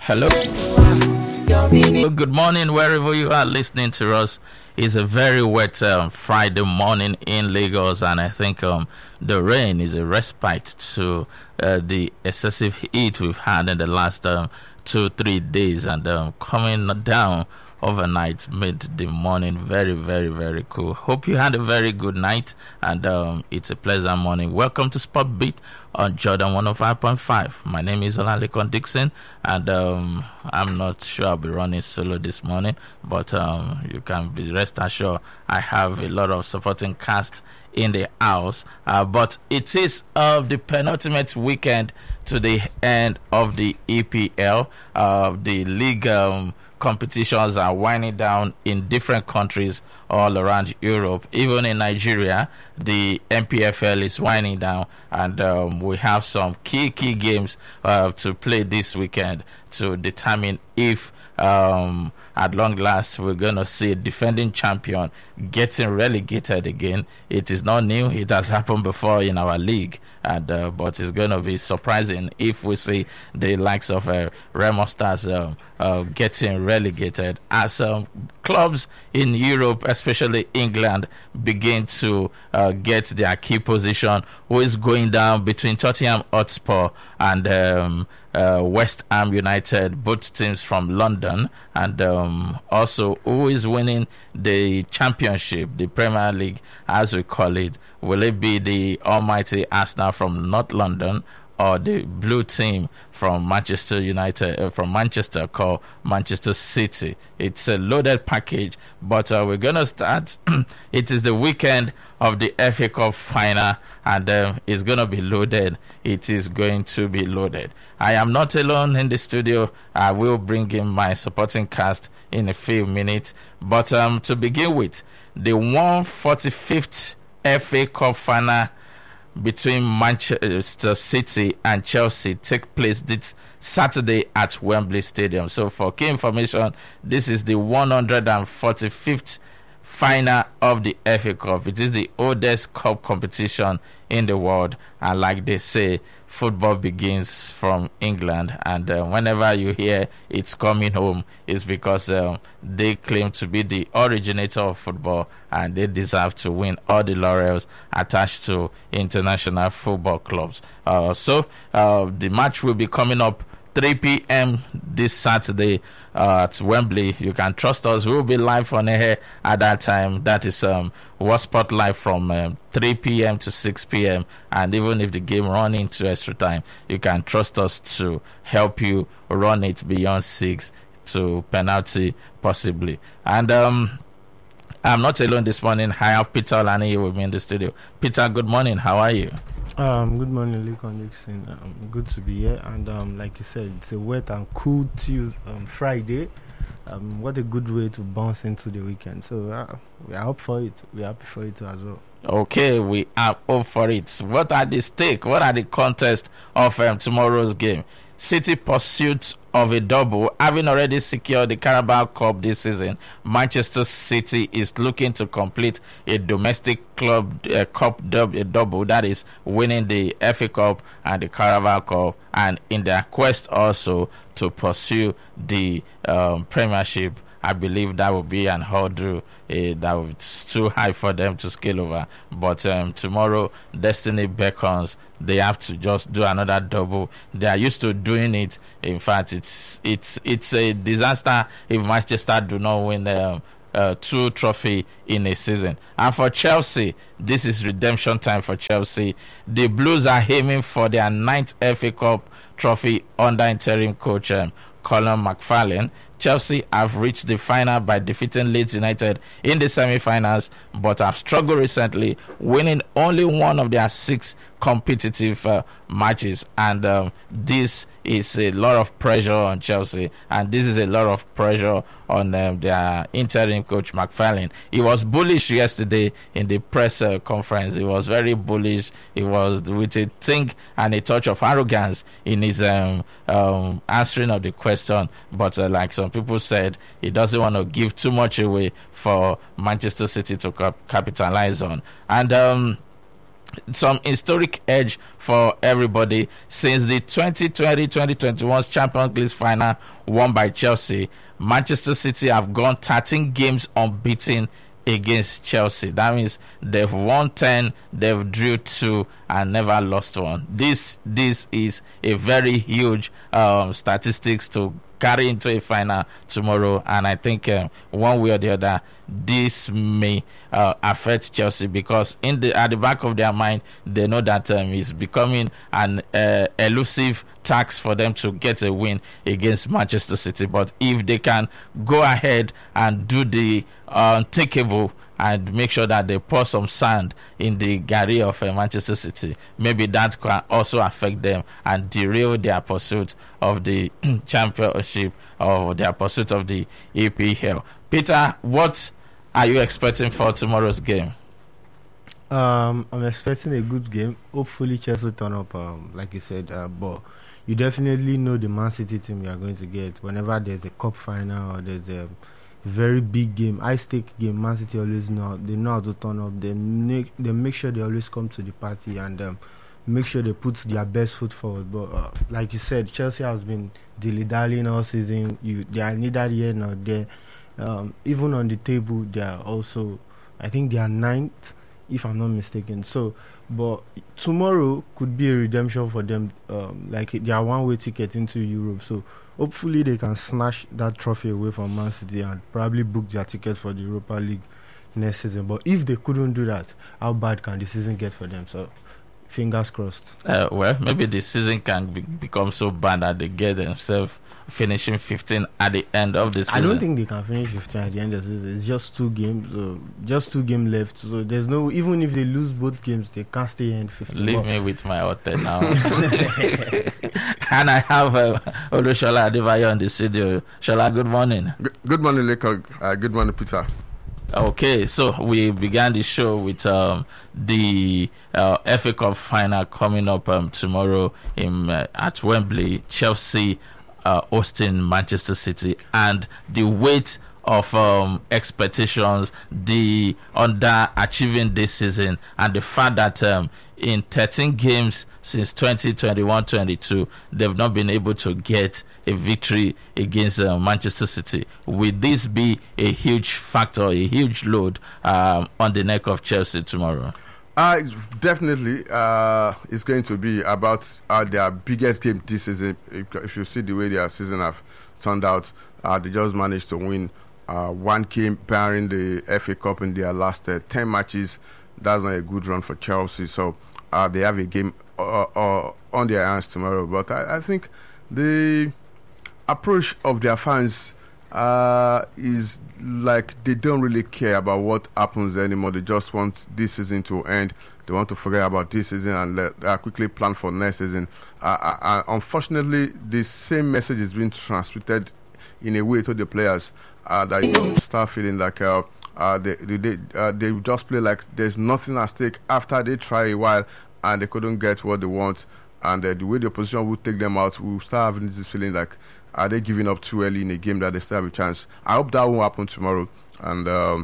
Hello. Good morning, wherever you are listening to us. It's a very wet Friday morning in Lagos, and I think the rain is a respite to the excessive heat we've had in the last 2-3 days, and coming down overnight made the morning very, very, very cool. Hope you had a very good night, and it's a pleasant morning. Welcome to Sport Beat on Jordan 105.5. My name is Olalekan Dixon, and I'm not sure I'll be running solo this morning, but you can be rest assured I have a lot of supporting cast in the house. But it is the penultimate weekend to the end of the EPL. The league competitions are winding down in different countries all around Europe. Even in Nigeria, the MPFL is winding down, and we have some key games to play this weekend to determine if at long last we're going to see a defending champion getting relegated again. It is not new. It has happened before in our league, and but it's going to be surprising if we see the likes of Remo Stars getting relegated as clubs in Europe, especially England, begin to get their key position. Who is going down between Tottenham Hotspur and West Ham United, both teams from London, and also who is winning the championship, the Premier League as we call it. Will it be the almighty Arsenal from North London, or the blue team from Manchester United, from Manchester, called Manchester City? It's a loaded package, but we're going to start. It is the weekend of the FA Cup final, and it's going to be loaded. It is going to be loaded. I am not alone in the studio. I will bring in my supporting cast in a few minutes. But to begin with, the 145th FA Cup final between Manchester City and Chelsea take place this Saturday at Wembley Stadium. So for key information, this is the 145th final of the FA Cup. It is the oldest cup competition in the world, and like they say, football begins from England, and whenever you hear it's coming home, it's because they claim to be the originator of football, and they deserve to win all the laurels attached to international football clubs. So the match will be coming up 3 p.m. this Saturday at Wembley. You can trust us. We will be live on air at that time. That is World Sport Live from 3 p.m. to 6 p.m. And even if the game run into extra time, you can trust us to help you run it beyond 6 to penalty possibly. And I'm not alone this morning. I have Peter Olani with me in the studio. Peter, good morning. How are you? Good morning, Lincoln Dixon. Good to be here, and like you said, it's a wet and cool Friday. What a good way to bounce into the weekend. So we are up for it. We are happy for it as well. Okay, we are up for it. What are the stakes? What are the contests of tomorrow's game? City pursuit of a double, having already secured the Carabao Cup this season. Manchester City is looking to complete a domestic club cup double, that is winning the FA Cup and the Carabao Cup, and in their quest also to pursue the Premiership. I believe that will be an hurdle that's too high for them to scale over. But tomorrow, destiny beckons. They have to just do another double. They are used to doing it. In fact, it's a disaster if Manchester do not win 2 trophies in a season. And for Chelsea, this is redemption time for Chelsea. The Blues are aiming for their 9th FA Cup trophy under interim coach Colin McFarlane. Chelsea have reached the final by defeating Leeds United in the semi-finals, but have struggled recently, winning only one of their 6 competitive matches, and this is a lot of pressure on Chelsea, and this is a lot of pressure on their interim coach McFarlane. He was bullish yesterday in the press conference. He was very bullish. He was with a think and a touch of arrogance in his answering of the question, but like some people said, he doesn't want to give too much away for Manchester City to capitalize on. And some historic edge for everybody since the 2020-2021 Champions League final won by Chelsea. Manchester City have gone 13 games unbeaten against Chelsea. That means they've won 10, they've drew 2, and never lost one. This is a very huge statistics to carry into a final tomorrow, and I think one way or the other this may affect Chelsea, because at the back of their mind they know that it's becoming an elusive task for them to get a win against Manchester City. But if they can go ahead and do the unthinkable and make sure that they pour some sand in the galley of Manchester City, maybe that can also affect them and derail their pursuit of the championship or their pursuit of the EPL. Peter, what are you expecting for tomorrow's game? I'm expecting a good game. Hopefully Chelsea turn up, like you said, but you definitely know the Man City team you are going to get. Whenever there's a cup final or there's a very big game, high stake game, Man City always know how to turn up. They make sure they always come to the party and make sure they put their best foot forward. But like you said, Chelsea has been dilly-dallying all season. They are neither here nor there. Even on the table, they are also, I think they are 9th, if I'm not mistaken. So, but tomorrow could be a redemption for them. Like they are one-way ticket into Europe. So hopefully they can snatch that trophy away from Man City and probably book their ticket for the Europa League next season. But if they couldn't do that, how bad can the season get for them? So fingers crossed. Well, maybe the season can become so bad that they get themselves finishing 15 at the end of the season. I don't think they can finish 15 at the end of the season. It's just 2 games, just 2 games left. So there's no, even if they lose both games, they can't stay in 15. Leave me with my hotel now. And I have Olushola Adebayo on the studio. Shola, good morning. Good morning, Leko. Good morning, Peter. Okay, so we began the show with the FA Cup final coming up tomorrow at Wembley. Chelsea hosting Manchester City, and the weight of expectations, the underachieving this season, and the fact that in 13 games since 2021-22 they've not been able to get a victory against Manchester City. Will this be a huge factor, a huge load on the neck of Chelsea tomorrow? Definitely, it's going to be about their biggest game this season. If you see the way their season have turned out, they just managed to win 1 game, barring the FA Cup in their last 10 matches. That's not a good run for Chelsea. So they have a game on their hands tomorrow. But I think the approach of their fans is like they don't really care about what happens anymore. They just want this season to end. They want to forget about this season and quickly plan for next season. Unfortunately, the same message is being transmitted in a way to the players that you start feeling like they just play like there's nothing at stake after they try a while and they couldn't get what they want. And the way the opposition will take them out, we'll start having this feeling like, are they giving up too early in a game that they still have a chance? I hope that won't happen tomorrow. And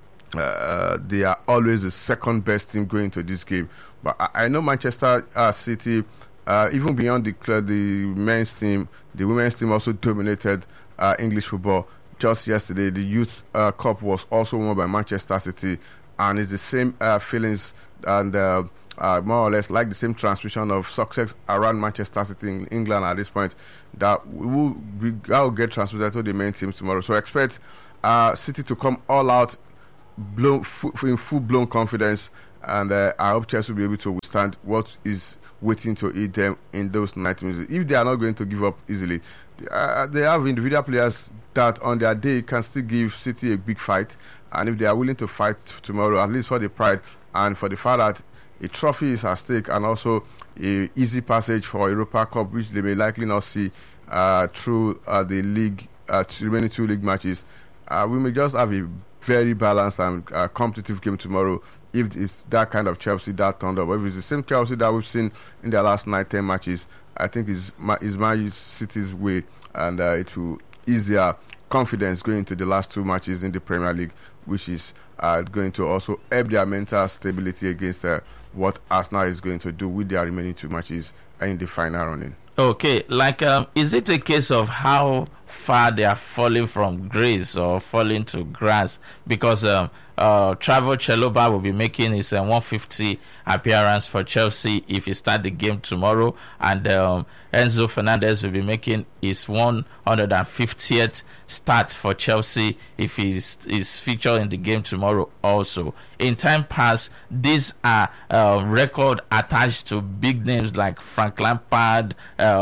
they are always the second best team going to this game. But I know Manchester City, even beyond the men's team, the women's team also dominated English football. Just yesterday, the Youth Cup was also won by Manchester City. And it's the same feelings and more or less like the same transmission of success around Manchester City in England at this point that will get transmitted to the main team tomorrow. So expect City to come all out in full-blown confidence, and I hope Chelsea will be able to withstand what is waiting to eat them in those 90 minutes. If they are not going to give up easily, they have individual players that on their day can still give City a big fight, and if they are willing to fight tomorrow, at least for the pride and for the fact that a trophy is at stake, and also a easy passage for Europa Cup, which they may likely not see through the league, remaining 2 league matches. We may just have a very balanced and competitive game tomorrow if it's that kind of Chelsea that turned up. But if it's the same Chelsea that we've seen in their last 9-10 matches, I think is Man City's way, and it will ease their confidence going into the last 2 matches in the Premier League, which is going to also help their mental stability against what Arsenal is going to do with their remaining 2 matches in the final running. Okay, like, is it a case of how far they are falling from grace or falling to grass? Because Trevor Chalobah will be making his 150 appearance for Chelsea if he start the game tomorrow, and Enzo Fernandez will be making his 150th start for Chelsea if he is featured in the game tomorrow also. In time past, these are record attached to big names like Frank Lampard,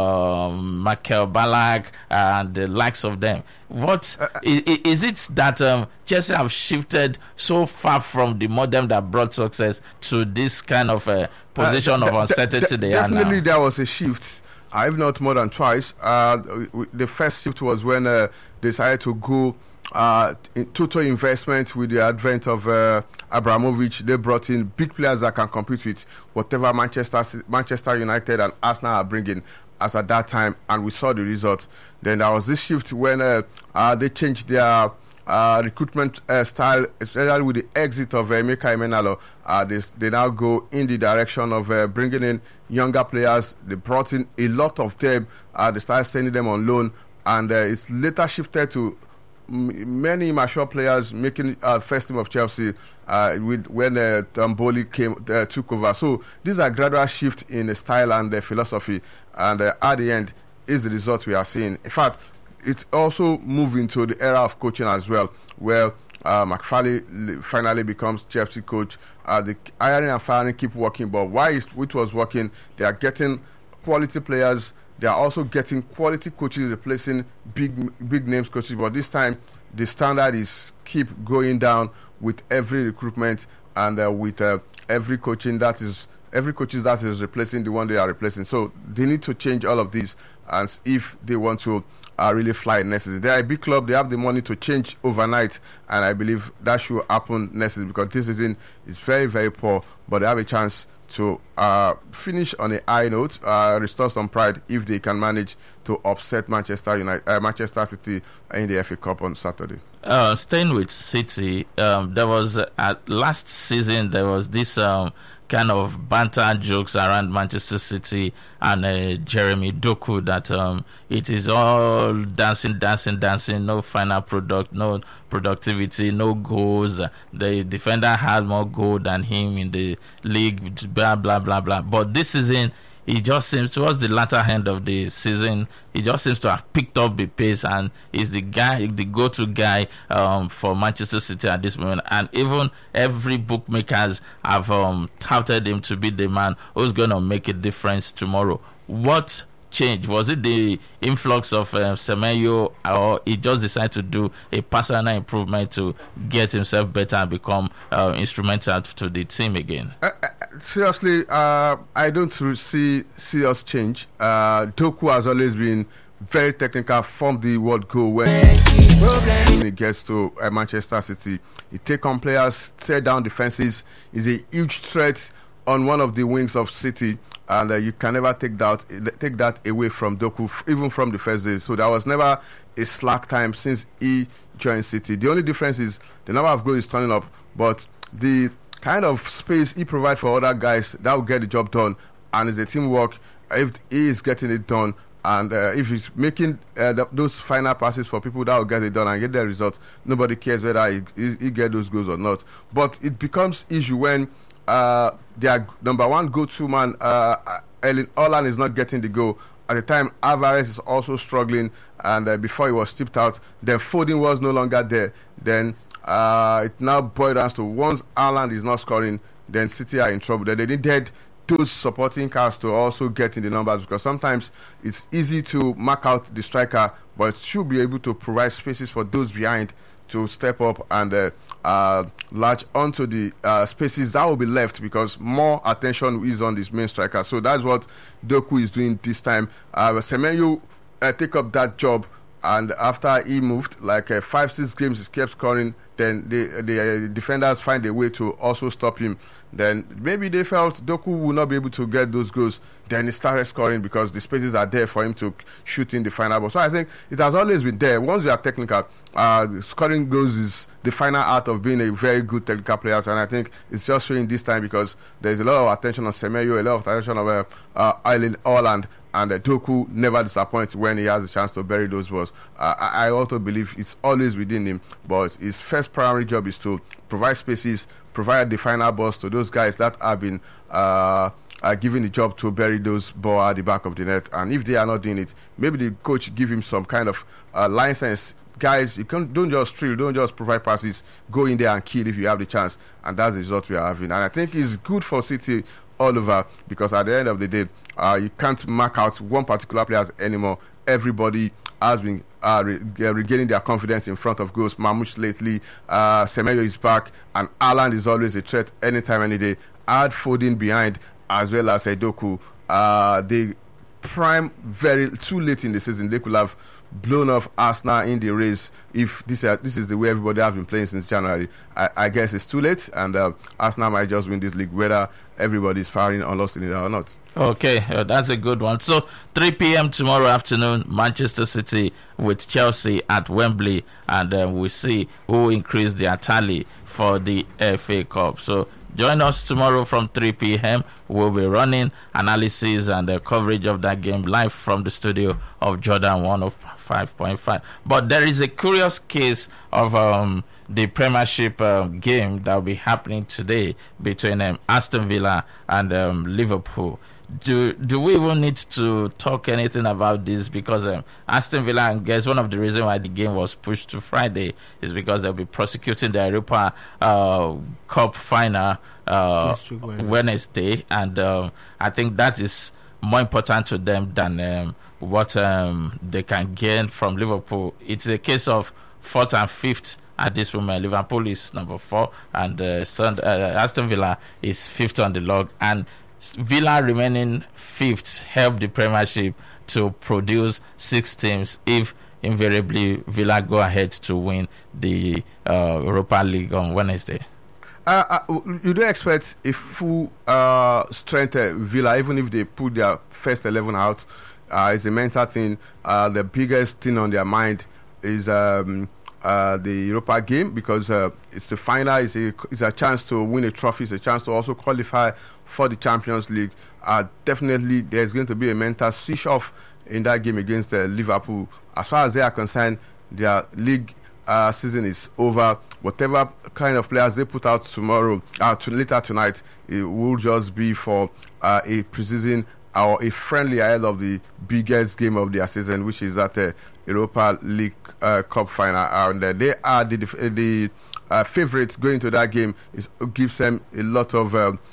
Michael Ballack, and the likes of them. What is it that Chelsea have shifted so far from the model that brought success to this kind of position of uncertainty they are now? Definitely there was a shift, if not more than twice. The first shift was when they decided to go in total investment with the advent of Abramovich. They brought in big players that can compete with whatever Manchester United and Arsenal are bringing as at that time, and we saw the result. Then there was this shift when they changed their recruitment style, especially with the exit of Emeka Emenalo. They now go in the direction of bringing in younger players. They brought in a lot of them. They started sending them on loan, and it's later shifted to many mature players making first team of Chelsea when Tamboli took over. So these are gradual shift in the style and the philosophy, and at the end is the result we are seeing. In fact, it's also moving to the era of coaching as well, where McFarlane finally becomes Chelsea coach. The hiring and firing keep working, but while it was working, they are getting quality players. They are also getting quality coaches replacing big names coaches. But this time, the standard is keep going down with every recruitment and with every coaches that is replacing the one they are replacing. So they need to change all of these, and if they want to really fly next season. They are a big club. They have the money to change overnight, and I believe that should happen next season, because this season is very, very poor, but they have a chance to finish on a high note, restore some pride if they can manage to upset Manchester City in the FA Cup on Saturday. Staying with City, there was last season there was this kind of banter jokes around Manchester City and Jeremy Doku that it is all dancing, no final product, no productivity, no goals. The defender had more goal than him in the league, blah blah blah blah. But this season, it just seems towards the latter end of the season, he just seems to have picked up the pace and is the go-to guy for Manchester City at this moment. And even every bookmakers have touted him to be the man who's going to make a difference tomorrow. What changed? Was it the influx of Semenyo, or he just decided to do a personal improvement to get himself better and become instrumental to the team again? Seriously, I don't see serious change. Doku has always been very technical from the word go when he gets to Manchester City. He takes on players, tear down defenses. He's a huge threat on one of the wings of City, and you can never take that away from Doku, even from the first day. So there was never a slack time since he joined City. The only difference is the number of goals is turning up, but the kind of space he provides for other guys that will get the job done, and it's a teamwork. If he is getting it done, and if he's making those final passes for people that will get it done and get the result, nobody cares whether he get those goals or not. But it becomes issue when their number one go-to man, Erling Haaland, is not getting the goal. At the time, Alvarez is also struggling, and before he was tipped out, then Foden was no longer there. Then it now boils down to once Haaland is not scoring, then City are in trouble. Then they needed those supporting cast to also get in the numbers, because sometimes it's easy to mark out the striker, but it should be able to provide spaces for those behind to step up and latch onto the spaces that will be left, because more attention is on this main striker. So that's what Doku is doing this time. Semenyo take up that job and after he moved, like 5-6 games, he kept scoring. Then the defenders find a way to also stop him. Then maybe they felt Doku will not be able to get those goals. Then he started scoring because the spaces are there for him to shoot in the final ball. So I think it has always been there. Once you are technical, scoring goals is the final art of being a very good technical player. And I think it's just showing this time because there's a lot of attention on Semenyo, a lot of attention on Erling Haaland. And Doku never disappoints when he has a chance to bury those balls. I also believe it's always within him, but his first primary job is to provide spaces, provide the final balls to those guys that have been given the job to bury those balls at the back of the net. And if they are not doing it, maybe the coach give him some kind of license. Guys, don't just drill, don't just provide passes. Go in there and kill if you have the chance. And that's the result we are having. And I think it's good for City all over because at the end of the day, you can't mark out one particular player anymore. Everybody has been regaining their confidence in front of goals. Mamouche lately, Semenyo is back, and Haaland is always a threat anytime, any day. Add Foden behind as well as Doku. They prime very too late in the season. They could have blown off Arsenal in the race if this is the way everybody has been playing since January. I guess it's too late, and Arsenal might just win this league whether everybody is firing on lost in it or not. Okay, that's a good one. So 3 p.m. tomorrow afternoon, Manchester City with Chelsea at Wembley, and we see who increase their tally for the FA Cup. So join us tomorrow from 3 p.m. We'll be running analysis and coverage of that game live from the studio of Jordan 105.5. But there is a curious case of the Premiership game that will be happening today between Aston Villa and Liverpool. Do we even need to talk anything about this? Because Aston Villa, I guess one of the reasons why the game was pushed to Friday is because they'll be prosecuting the Europa Cup final Wednesday, and I think that is more important to them than what they can gain from Liverpool. It's a case of 4th and 5th. At this moment, Liverpool is number 4, and Aston Villa is 5th on the log. And Villa remaining 5th help the Premiership to produce 6 teams if invariably Villa go ahead to win the Europa League on Wednesday. You don't expect a full strength Villa, even if they put their first 11 out. It's a mental thing. The biggest thing on their mind is the Europa game because it's the final. It's a chance to win a trophy. It's a chance to also qualify for the Champions League. Definitely, there's going to be a mental switch off in that game against Liverpool. As far as they are concerned, their league season is over. Whatever kind of players they put out tomorrow, later tonight, it will just be for a preseason or a friendly ahead of the biggest game of their season, which is that Europa League Cup final. And they are the favorites going to that game. It gives them a lot of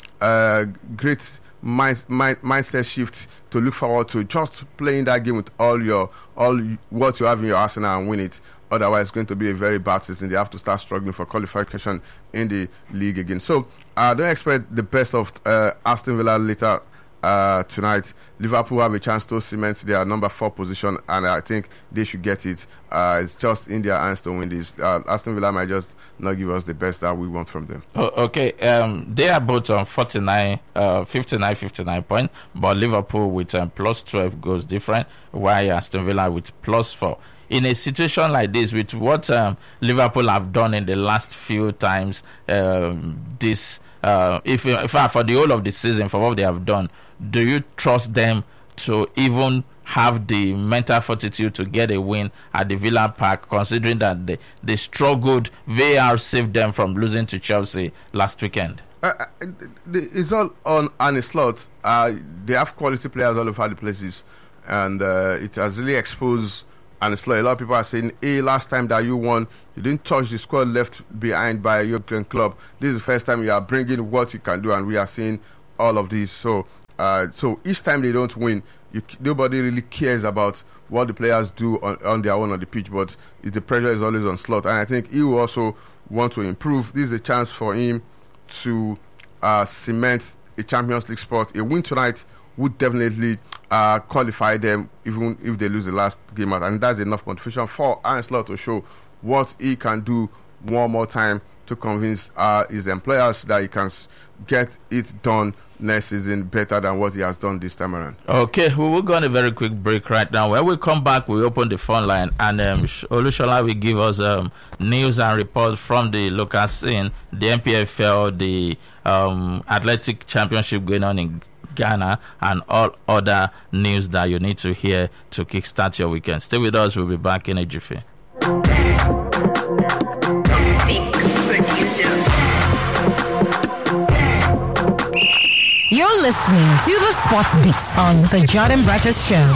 great mindset shift to look forward to just playing that game with all what you have in your arsenal and win it. Otherwise, it's going to be a very bad season. They have to start struggling for qualification in the league again. So, don't expect the best of Aston Villa later tonight. Liverpool have a chance to cement their number 4 position, and I think they should get it. It's just in their hands to win this. Aston Villa might just not give us the best that we want from them. Okay, they are both on 59 points, but Liverpool with plus 12 goals different, while Aston Villa with plus 4. In a situation like this, with what Liverpool have done in the last few times, if for the whole of the season, for what they have done, do you trust them to even have the mental fortitude to get a win at the Villa Park, considering that they struggled? VAR saved them from losing to Chelsea last weekend. It's all on a slot. They have quality players all over the places, and it has really exposed. And it's like a lot of people are saying, hey, last time that you won, you didn't touch the squad left behind by your club. This is the first time you are bringing what you can do, and we are seeing all of this. So each time they don't win, nobody really cares about what the players do on their own on the pitch, but the pressure is always on Slot. And I think he will also want to improve. This is a chance for him to cement a Champions League spot. A win tonight would definitely qualify them even if they lose the last game out. And that's enough motivation for Arne Slot to show what he can do one more time to convince his employers that he can get it done next season better than what he has done this time around. Okay, we will go on a very quick break right now. When we come back, we open the phone line, and Olushola will give us news and reports from the local scene, the MPFL, the Athletic Championship going on in Ghana, and all other news that you need to hear to kickstart your weekend. Stay with us. We'll be back in a jiffy. You're listening to the Sports Beats on the Jordan Breakfast Show.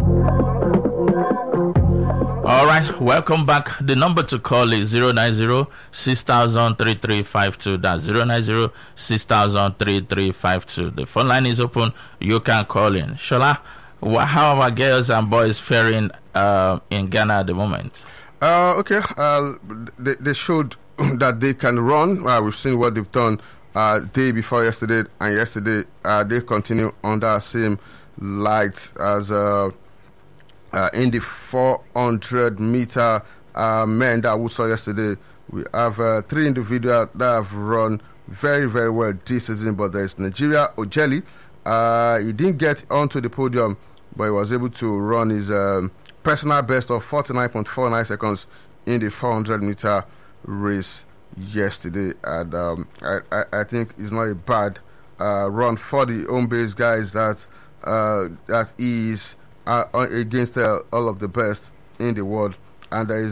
All right, welcome back. The number to call is 090-6000-3352. That's 090-6000-3352. The phone line is open. You can call in. Shola, how are our girls and boys faring in Ghana at the moment? Okay, they showed that they can run. We've seen what they've done day before yesterday, and yesterday they continue on that same light as in the 400 meter men that we saw yesterday. We have 3 individuals that have run very, very well this season, but there's Nigeria Ojeli. He didn't get onto the podium, but he was able to run his personal best of 49.49 seconds in the 400 meter race yesterday, and I think it's not a bad run for the home base guys that is against all of the best in the world. And there is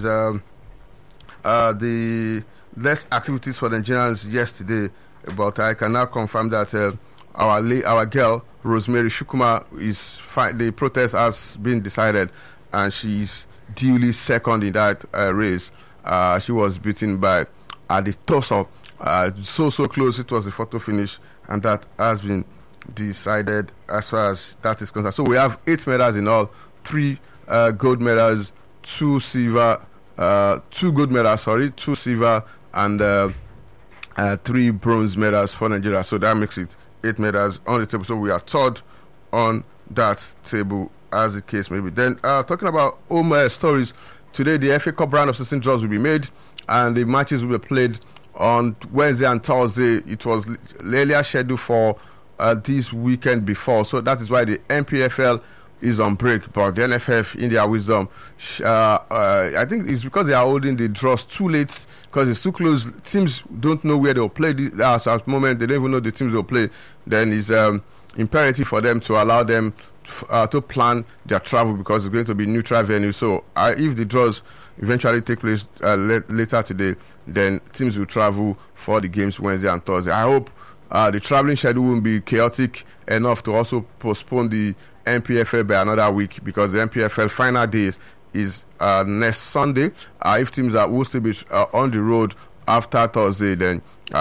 the less activities for the Nigerians yesterday, but I can now confirm that our girl Rosemary Shukuma is fine. The protest has been decided, and she's duly second in that race. She was beaten by the toss-up, so close. It was a photo finish, and that has been decided as far as that is concerned. So we have 8 medals in all: 3 gold medals, 2 silver, 2 gold medals, 2 silver, and 3 bronze medals for Nigeria. So that makes it 8 medals on the table. So we are third on that table, as the case may be. Then talking about home stories, today the FA Cup round of 16 draws will be made, and the matches will be played on Wednesday and Thursday. It was earlier scheduled for this weekend before, so that is why the MPFL is on break. But the NFF, in their wisdom, I think it's because they are holding the draws too late, because it's too close. Teams don't know where they'll play. So at the moment, they don't even know the teams they'll play. Then it's imperative for them to allow them to plan their travel, because it's going to be neutral venue. So if the draws eventually take place later today, then teams will travel for the games Wednesday and Thursday. I hope the traveling schedule won't be chaotic enough to also postpone the MPFL by another week, because the MPFL final day is next Sunday. If teams will still be on the road after Thursday, then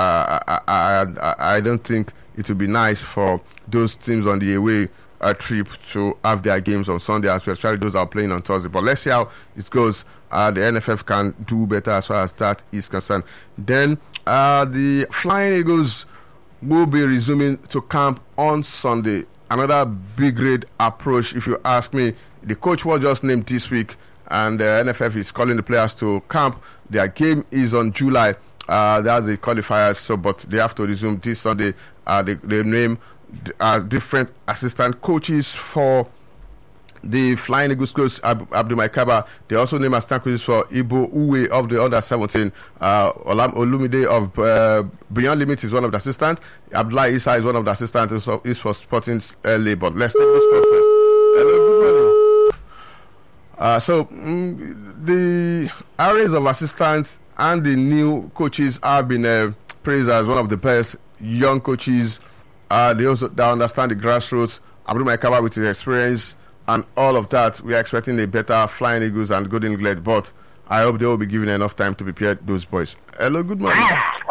I don't think it would be nice for those teams on the away trip to have their games on Sunday, especially those that are playing on Thursday. But let's see how it goes. The NFF can do better as far as that is concerned. Then the Flying Eagles will be resuming to camp on Sunday. Another big grade approach, if you ask me. The coach was just named this week, and the NFF is calling the players to camp. Their game is on July. That's the qualifiers, so but they have to resume this Sunday. They name different assistant coaches for the Flying Eagles coach, Abdul Maikaba. They also name assistant coaches for Ibo Uwe of the under 17. Olumide of Beyond Limit is one of the assistants. Abdullah Isa is one of the assistants. Is for Sporting LA. But let's take this call first. Hello, good morning. The arrays of assistants and the new coaches have been praised as one of the best young coaches. They understand the grassroots. Abdul Maikaba with his experience and all of that, we are expecting a better Flying Eagles and Golden Glade, but I hope they will be given enough time to prepare those boys. Hello, good morning.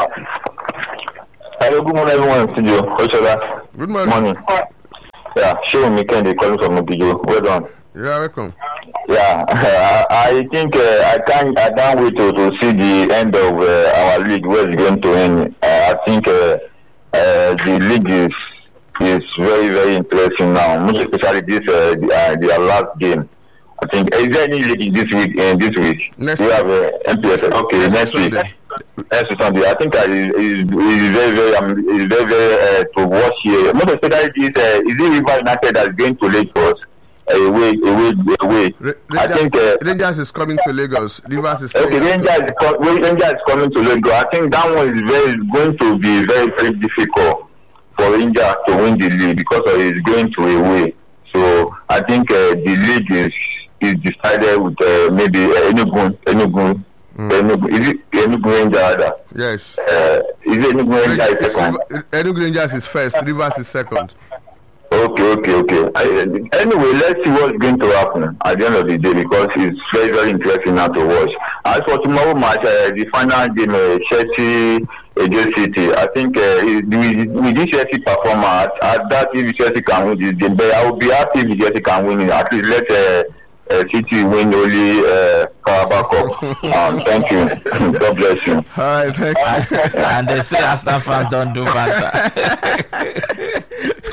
Hello, good morning, everyone in studio. Good morning. Yeah, sure, Mikendi calling from Mubijo. Well done. Yeah, welcome. Yeah, I think I can't wait to see the end of our league, where it's going to end. I think the league is is very, very interesting now. Most especially this their last game. I think is there any league this week? This week Next we have MPFL. Okay, next week. Sunday. Next Sunday. I think is very very to watch here. Most especially this is it River United that's going to Lagos. Away. I think Rangers is coming to Lagos. Rivers is okay. Rangers is coming to Lagos. I think that one is going to be very, very difficult for Rangers to win the league because it's going to away. So I think the league is decided with maybe Enugu. Is it Enugu Rangers? Yes. Is it Enugu Rangers second? Enugu Rangers is first. Rivers is second. Okay. Anyway, let's see what's going to happen at the end of the day because it's very, very interesting now to watch. As for tomorrow match, the final game, Chelsea against City, I think with this Chelsea performance, at that if Chelsea can win this game, but I will be happy if Chelsea can win it. At least let City win only Carabao Cup. Thank you. God bless you. All right, thank you. And they say Arsenal fans don't do banter.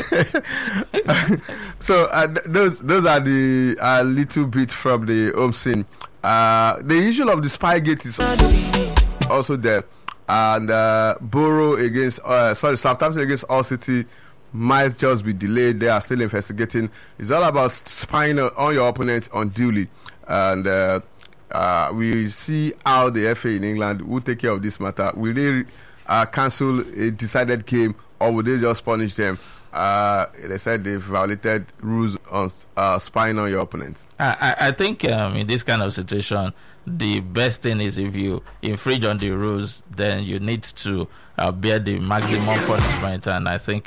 So those are the little bit from the home scene. The issue of the Spygate is also there, and Borough against Southampton against Hull City might just be delayed. They are still investigating. It's all about spying on your opponent unduly, and we see how the FA in England will take care of this matter. Will they cancel a decided game, or will they just punish them? They said they violated rules on spying on your opponents. I think in this kind of situation, the best thing is if you infringe on the rules, then you need to bear the maximum punishment. And I think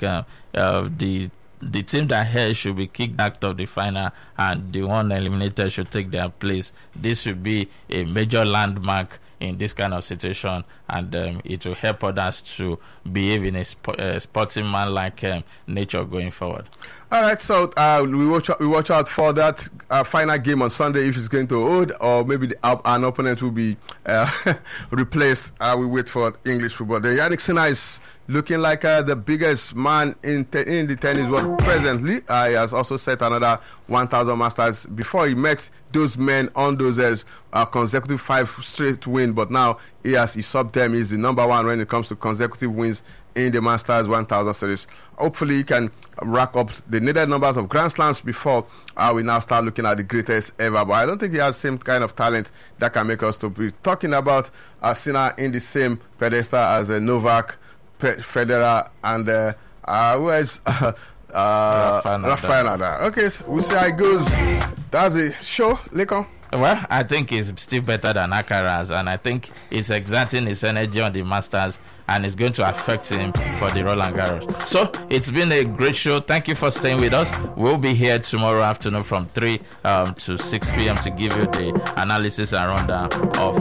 the team that held should be kicked out of the final, and the one eliminated should take their place. This should be a major landmark in this kind of situation, and it will help others to behave in a sportsman-like nature going forward. All right, so we watch out for that final game on Sunday, if it's going to hold, or maybe an opponent will be replaced. We wait for English football. The Yannick Sinner is looking like the biggest man in the tennis world presently. He has also set another 1,000 Masters before he met those men on those consecutive 5 straight wins, but now he has usurped them. He's the number one when it comes to consecutive wins in the Masters 1000 series. Hopefully he can rack up the needed numbers of Grand Slams before we now start looking at the greatest ever. But I don't think he has the same kind of talent that can make us to be talking about Sinner in the same pedestal as Novak, Federer, and who is Rafael Nadal. Okay, so we'll see how it goes. That's the show, Lekon. Well, I think it's still better than Alcaraz, and I think it's exerting his energy on the Masters, and it's going to affect him for the Roland Garros. So it's been a great show. Thank you for staying with us. We'll be here tomorrow afternoon from 3 to 6 p.m. to give you the analysis and rundown of